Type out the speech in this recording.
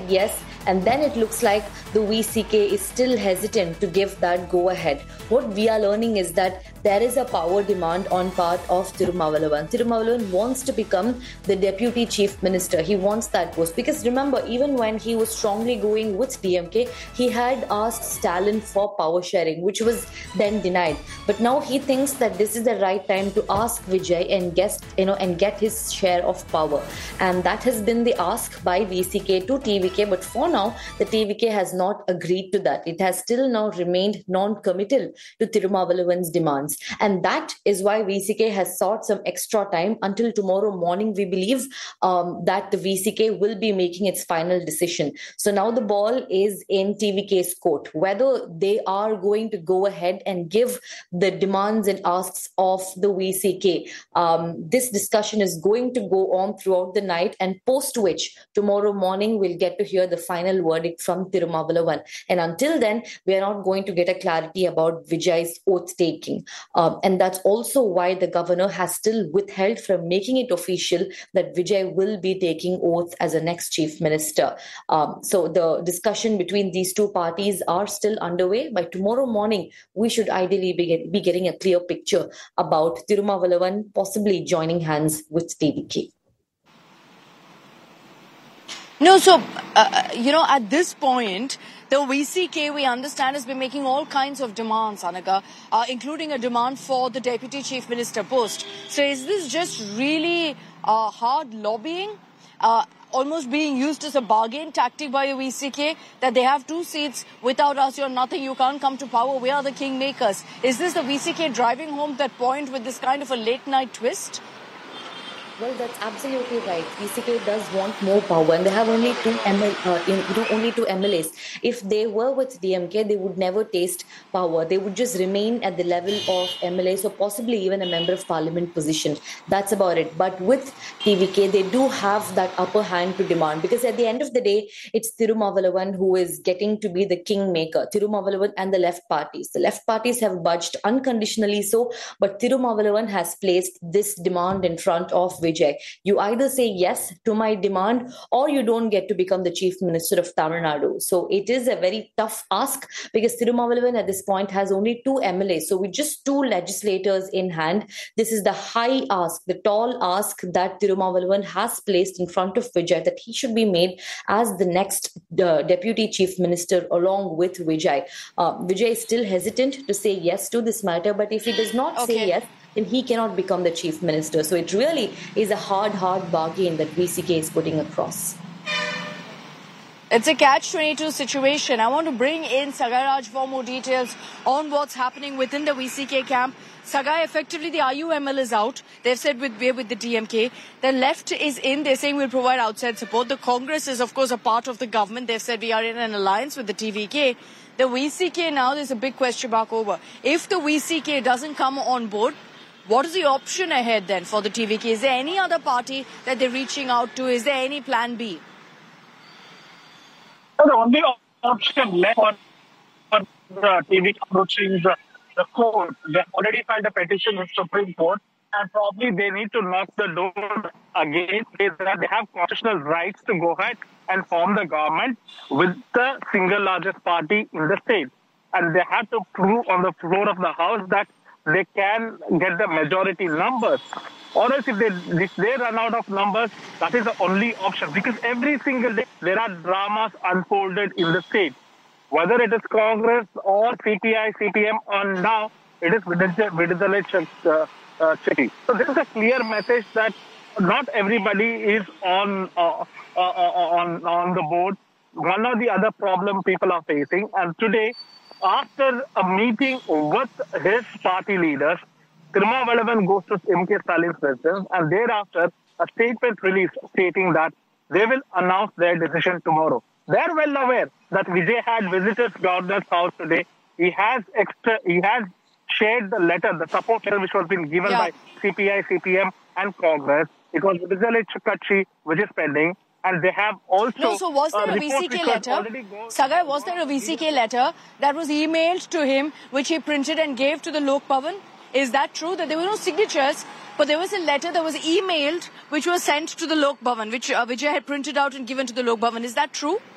yes, and then it looks like the VCK is still hesitant to give that go-ahead. What we are learning is that there is a power demand on part of Tirumavalavan. Tirumavalavan wants to become the Deputy Chief Minister. He wants that post. Because remember, even when he was strongly going with DMK, he had asked Stalin for power sharing, which was then denied. But now he thinks that this is the right time to ask Vijay and get his share of power. And that has been the ask by VCK to TVK. But for now, the TVK has not agreed to that. It has still now remained non-committal to Tirumavalavan's demands. And that is why VCK has sought some extra time until tomorrow morning. We believe that the VCK will be making its final decision. So now the ball is in TVK's court, whether they are going to go ahead and give the demands and asks of the VCK. This discussion is going to go on throughout the night, and post which tomorrow morning we'll get to hear the final verdict from Tirumavalavan. And until then, we are not going to get a clarity about Vijay's oath taking. And that's also why the governor has still withheld from making it official that Vijay will be taking oath as a next chief minister. So the discussion between these two parties are still underway. By tomorrow morning, we should ideally be getting a clear picture about Tirumavalavan possibly joining hands with TVK. No, so, at this point, the VCK, we understand, has been making all kinds of demands, Anaga, including a demand for the Deputy Chief Minister post. So is this just really hard lobbying, almost being used as a bargain tactic by the VCK, that they have 2 seats, without us you're nothing, you can't come to power, we are the kingmakers? Is this the VCK driving home that point with this kind of a late-night twist? Well, that's absolutely right. VCK does want more power, and they have only two MLAs. If they were with DMK, they would never taste power. They would just remain at the level of MLAs, or possibly even a member of parliament position. That's about it. But with TVK, they do have that upper hand to demand, because at the end of the day, it's Tirumavalavan who is getting to be the kingmaker. Tirumavalavan and the left parties. The left parties have budged unconditionally so, but Tirumavalavan has placed this demand in front of Vijay. You either say yes to my demand, or you don't get to become the Chief Minister of Tamil Nadu. So it is a very tough ask, because Tirumavalavan at this point has only 2 MLAs. So with just 2 legislators in hand, this is the high ask, the tall ask that Tirumavalavan has placed in front of Vijay, that he should be made as the next Deputy Chief Minister along with Vijay. Vijay is still hesitant to say yes to this matter, but if he does not say yes, then he cannot become the chief minister. So it really is a hard bargain that VCK is putting across. It's a catch-22 situation. I want to bring in Sagai Raj for more details on what's happening within the VCK camp. Sagai, effectively the IUML is out. They've said we're with the DMK. The left is in. They're saying we'll provide outside support. The Congress is, of course, a part of the government. They've said we are in an alliance with the TVK. The VCK now, there's a big question mark over. If the VCK doesn't come on board, what is the option ahead then for the TVK? Is there any other party that they're reaching out to? Is there any plan B? The only option left for the TVK approaching the court. They already filed a petition with Supreme Court, and probably they need to knock the door again. They have constitutional rights to go ahead and form the government with the single largest party in the state. And they have to prove on the floor of the House that they can get the majority numbers. Or else if they run out of numbers, that is the only option. Because every single day, there are dramas unfolded in the state. Whether it is Congress or CPI, CPM, or now it is Vidudalai Chakti. So this is a clear message that not everybody is on the board. One or the other problem people are facing. And today, after a meeting with his party leaders, Tirumavalavan goes to M.K. Stalin's residence, and thereafter a statement released stating that they will announce their decision tomorrow. They are well aware that Vijay had visited governor's house today. He has shared the letter, the support letter which was being given by CPI, CPM and Congress. It was Vidudalai Chakti which is pending. And they have also... No, so was there a VCK letter? Sagai, was there a VCK letter that was emailed to him, which he printed and gave to the Lok Bhavan? Is that true? That there were no signatures, but there was a letter that was emailed, which was sent to the Lok Bhavan, which Vijay had printed out and given to the Lok Bhavan. Is that true?